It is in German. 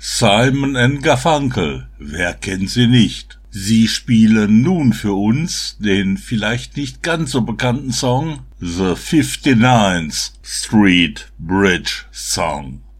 Simon & Garfunkel, wer kennt sie nicht? Sie spielen nun für uns den vielleicht nicht ganz so bekannten Song The 59th Street Bridge Song.